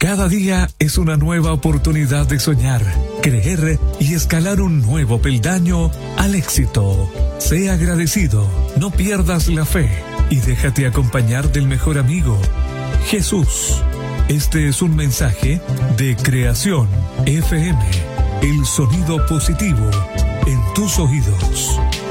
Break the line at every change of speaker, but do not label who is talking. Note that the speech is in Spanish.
Cada día es una nueva oportunidad de soñar, creer y escalar un nuevo peldaño al éxito. Sé agradecido, no pierdas la fe y déjate acompañar del mejor amigo, Jesús. Este es un mensaje de Creación FM, el sonido positivo en tus oídos.